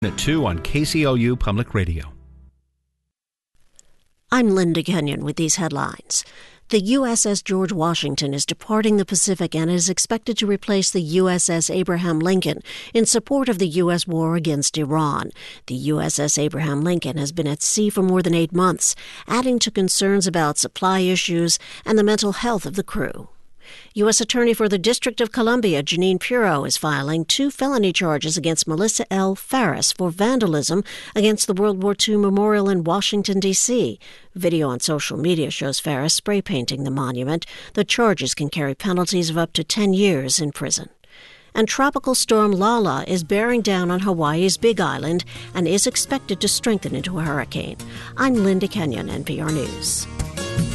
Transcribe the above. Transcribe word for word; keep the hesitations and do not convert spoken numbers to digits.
At two on K C O U Public Radio. I'm Linda Kenyon with these headlines. The U S S George Washington is departing the Pacific and is expected to replace the U S S Abraham Lincoln in support of the U S war against Iran. The U S S Abraham Lincoln has been at sea for more than eight months, adding to concerns about supply issues and the mental health of the crew. U S. Attorney for the District of Columbia, Jeanine Pirro, is filing two felony charges against Melissa L. Farris for vandalism against the World War Two Memorial in Washington, D C Video on social media shows Farris spray painting the monument. The charges can carry penalties of up to ten years in prison. And Tropical Storm Lala is bearing down on Hawaii's Big Island and is expected to strengthen into a hurricane. I'm Linda Kenyon, N P R News.